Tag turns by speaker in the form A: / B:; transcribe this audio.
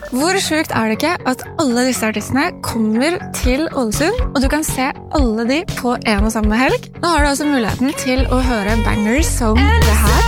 A: Hvor sjukt det ikke at alle disse artistene kommer til Ålesund, og du kan se alle de på en og samme helg? Nå har du også muligheten til å høre bangers som det her.